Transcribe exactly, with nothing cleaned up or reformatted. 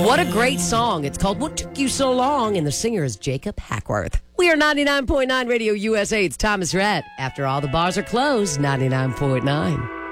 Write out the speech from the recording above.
What a great song. It's called What Took You So Long, and the singer is Jacob Hackworth. We are ninety-nine point nine Radio U S A. It's Thomas Rhett. After all the bars are closed, ninety-nine point nine.